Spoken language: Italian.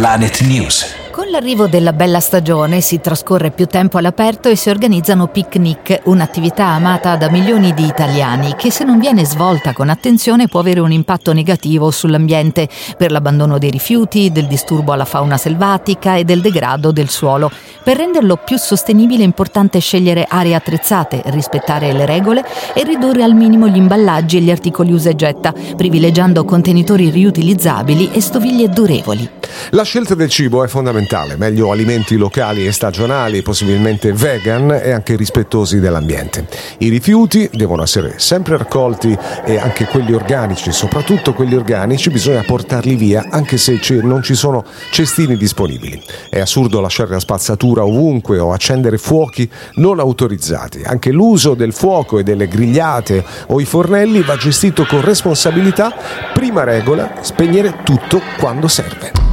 Planet News. Con l'arrivo della bella stagione si trascorre più tempo all'aperto e si organizzano picnic, un'attività amata da milioni di italiani che, se non viene svolta con attenzione, può avere un impatto negativo sull'ambiente per l'abbandono dei rifiuti, del disturbo alla fauna selvatica e del degrado del suolo. Per renderlo più sostenibile è importante scegliere aree attrezzate, rispettare le regole e ridurre al minimo gli imballaggi e gli articoli usa e getta, privilegiando contenitori riutilizzabili e stoviglie durevoli. La scelta del cibo è fondamentale, meglio alimenti locali e stagionali, possibilmente vegan e anche rispettosi dell'ambiente. I rifiuti devono essere sempre raccolti e anche quelli organici, soprattutto quelli organici, bisogna portarli via anche se non ci sono cestini disponibili. È assurdo lasciare la spazzatura ovunque o accendere fuochi non autorizzati. Anche l'uso del fuoco e delle grigliate o i fornelli va gestito con responsabilità. Prima regola, spegnere tutto quando serve.